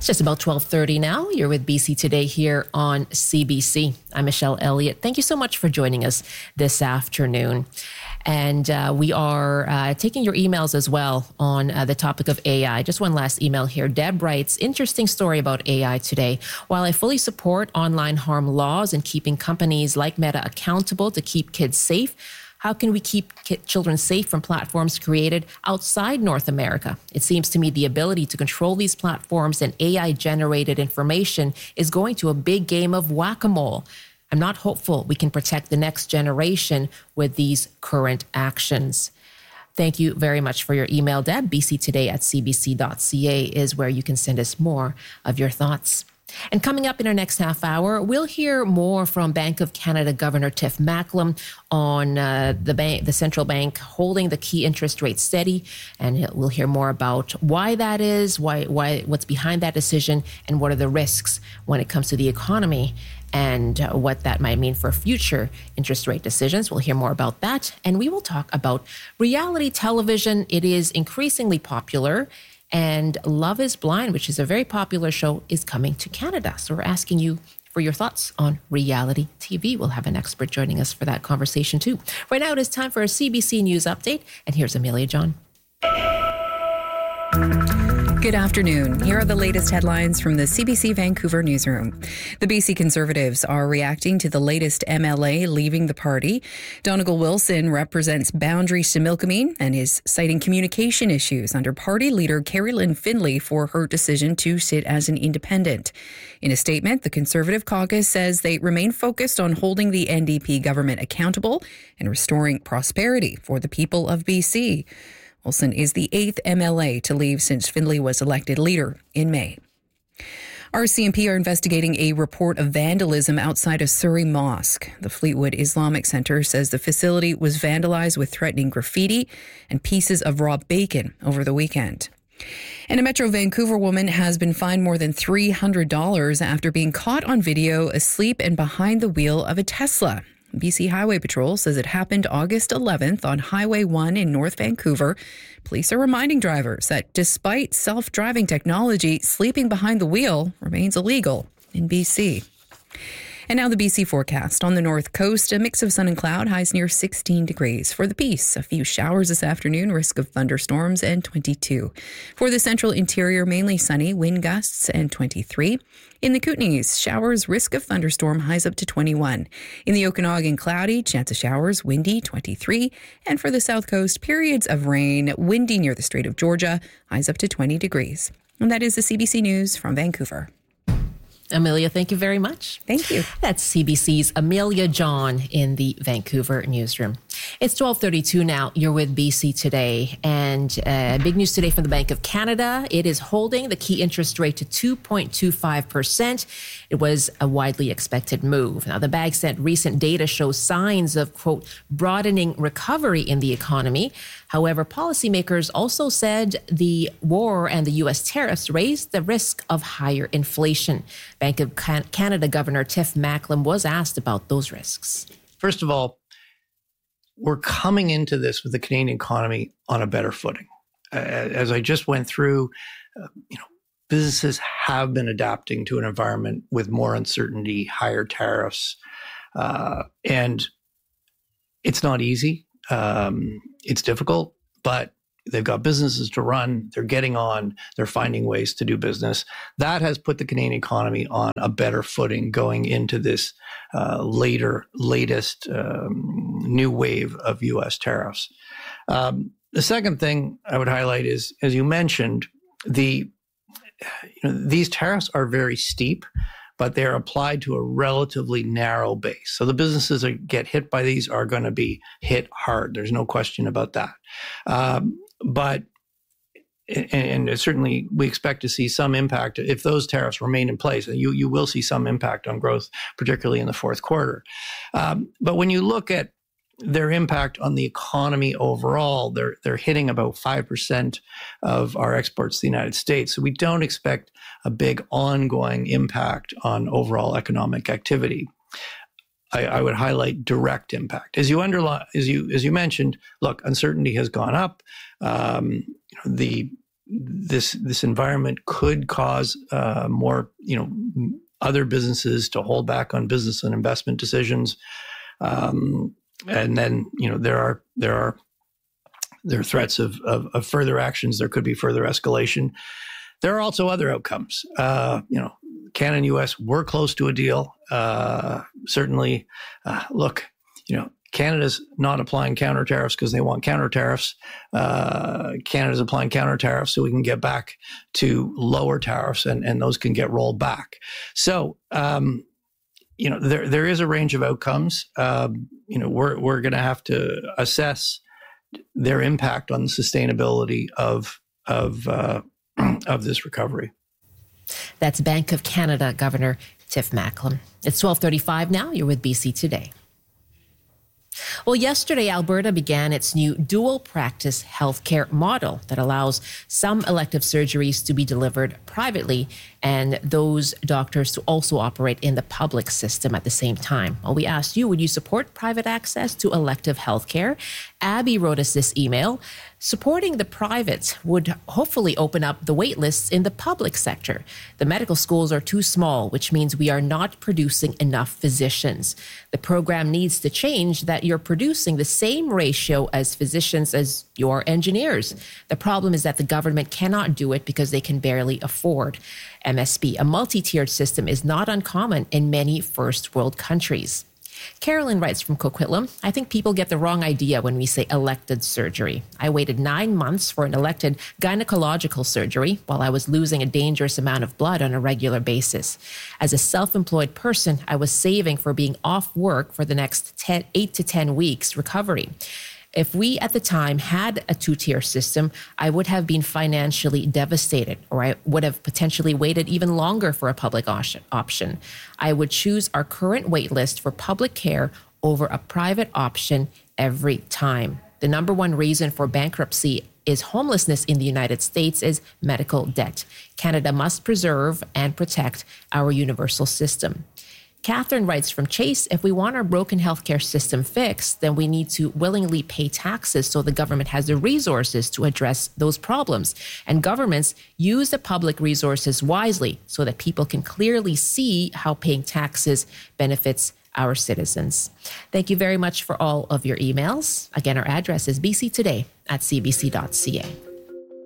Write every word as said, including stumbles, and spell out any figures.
Just about twelve thirty now. You're with B C Today here on C B C. I'm Michelle Elliott. Thank you so much for joining us this afternoon. And uh, we are uh, taking your emails as well on uh, the topic of A I. Just one last email here. Deb writes, interesting story about A I today. While I fully support online harm laws and keeping companies like Meta accountable to keep kids safe, how can we keep children safe from platforms created outside North America? It seems to me the ability to control these platforms and A I-generated information is going to a big game of whack-a-mole. I'm not hopeful we can protect the next generation with these current actions. Thank you very much for your email, Deb. B C Today at c b c dot c a is where you can send us more of your thoughts. And coming up in our next half hour, we'll hear more from Bank of Canada Governor Tiff Macklem on uh, the bank, the central bank holding the key interest rate steady. And we'll hear more about why that is, why, why, what's behind that decision, and what are the risks when it comes to the economy and uh, what that might mean for future interest rate decisions. We'll hear more about that. And we will talk about reality television. It is increasingly popular. And Love is Blind, which is a very popular show, is coming to Canada. So we're asking you for your thoughts on reality T V. We'll have an expert joining us for that conversation too. Right now it is time for a C B C News update. And here's Amelia John. Good afternoon. Here are the latest headlines from the C B C Vancouver newsroom. The B C Conservatives are reacting to the latest M L A leaving the party. Donegal Wilson represents Boundary Similkameen and is citing communication issues under party leader Carrie Lynn Findlay for her decision to sit as an independent. In a statement, the Conservative caucus says they remain focused on holding the N D P government accountable and restoring prosperity for the people of B C. Wilson is the eighth M L A to leave since Findlay was elected leader in May. R C M P are investigating a report of vandalism outside of Surrey Mosque. The Fleetwood Islamic Centre says the facility was vandalized with threatening graffiti and pieces of raw bacon over the weekend. And a Metro Vancouver woman has been fined more than three hundred dollars after being caught on video asleep and behind the wheel of a Tesla. B C Highway Patrol says it happened August eleventh on Highway one in North Vancouver. Police are reminding drivers that despite self-driving technology, sleeping behind the wheel remains illegal in B C. And now the B C forecast. On the north coast, a mix of sun and cloud, highs near sixteen degrees. For the Peace, a few showers this afternoon, risk of thunderstorms, and twenty-two. For the central interior, mainly sunny, wind gusts, and twenty-three. In the Kootenays, showers, risk of thunderstorm, highs up to twenty-one. In the Okanagan, cloudy, chance of showers, windy, twenty-three. And for the south coast, periods of rain, windy near the Strait of Georgia, highs up to twenty degrees. And that is the C B C News from Vancouver. Amelia, thank you very much. Thank you. That's C B C's Amelia John in the Vancouver newsroom. It's twelve thirty-two now. You're with B C Today. And uh, big news today from the Bank of Canada. It is holding the key interest rate to two point two five percent. It was a widely expected move. Now, the bank said recent data shows signs of, quote, broadening recovery in the economy. However, policymakers also said the war and the U S tariffs raised the risk of higher inflation. Bank of Canada Governor Tiff Macklem was asked about those risks. First of all, we're coming into this with the Canadian economy on a better footing. Uh, as I just went through, uh, you know, businesses have been adapting to an environment with more uncertainty, higher tariffs, uh, and it's not easy. Um, it's difficult, but they've got businesses to run. They're getting on. They're finding ways to do business. That has put the Canadian economy on a better footing going into this uh, later, latest um, new wave of U S tariffs. Um, the second thing I would highlight is, as you mentioned, the you know, these tariffs are very steep, but they're applied to a relatively narrow base. So the businesses that get hit by these are going to be hit hard. There's no question about that. Um, but, and, and certainly we expect to see some impact if those tariffs remain in place. You, you will see some impact on growth, particularly in the fourth quarter. Um, but when you look at their impact on the economy overall, they're they're hitting about five percent of our exports to the United States. So we don't expect a big ongoing impact on overall economic activity. I, I would highlight direct impact. As you underline, as you as you mentioned, look, uncertainty has gone up. Um, you know, the this this environment could cause uh, more, you know, other businesses to hold back on business and investment decisions, um, and then you know there are there are there are threats of, of of further actions. There could be further escalation. There are also other outcomes. Uh, you know, Canada and U S were close to a deal. Uh, certainly, uh, look, you know. Canada's not applying counter tariffs because they want counter tariffs. Uh, Canada's applying counter tariffs so we can get back to lower tariffs, and, and those can get rolled back. So, um, you know, there there is a range of outcomes. Um, you know, we're we're going to have to assess their impact on the sustainability of of uh, of this recovery. That's Bank of Canada Governor Tiff Macklem. It's twelve thirty-five now. You're with B C Today. Well, yesterday, Alberta began its new dual practice healthcare model that allows some elective surgeries to be delivered privately and those doctors to also operate in the public system at the same time. Well, we asked you, would you support private access to elective healthcare? Abby wrote us this email. Supporting the private would hopefully open up the wait lists in the public sector. The medical schools are too small, which means we are not producing enough physicians. The program needs to change that you're producing the same ratio as physicians as your engineers. The problem is that the government cannot do it because they can barely afford M S P. A multi-tiered system is not uncommon in many first world countries. Carolyn writes from Coquitlam, I think people get the wrong idea when we say elected surgery. I waited nine months for an elected gynecological surgery while I was losing a dangerous amount of blood on a regular basis. As a self-employed person, I was saving for being off work for the next ten, eight to ten weeks recovery. If we at the time had a two-tier system, I would have been financially devastated, or I would have potentially waited even longer for a public option. I would choose our current wait list for public care over a private option every time. The number one reason for bankruptcy is homelessness in the United States is medical debt. Canada must preserve and protect our universal system. Catherine writes from Chase, if we want our broken healthcare system fixed, then we need to willingly pay taxes so the government has the resources to address those problems. And governments use the public resources wisely so that people can clearly see how paying taxes benefits our citizens. Thank you very much for all of your emails. Again, our address is b c today at c b c dot c a.